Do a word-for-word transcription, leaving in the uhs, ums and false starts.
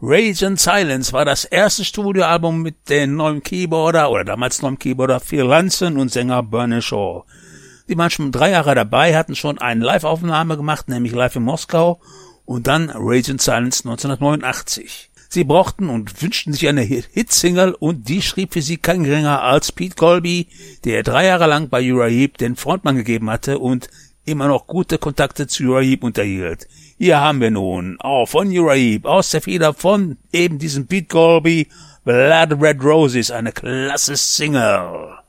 Raging Silence war das erste Studioalbum mit dem neuen Keyboarder oder damals neuen Keyboarder Phil Hansen und Sänger Bernie Shaw. Die waren schon drei Jahre dabei, hatten schon eine Live-Aufnahme gemacht, nämlich live in Moskau und dann Raging Silence neunzehnhundertneunundachtzig. Sie brauchten und wünschten sich eine Hitsingle und die schrieb für sie kein geringer als Pete Colby, der drei Jahre lang bei Uriah Heep den Frontmann gegeben hatte und immer noch gute Kontakte zu Uriah Heep unterhielt. Hier haben wir nun, auch von Uriah Heep, aus der Feder von eben diesem Pete Colby, Blood Red Roses, eine klasse Single.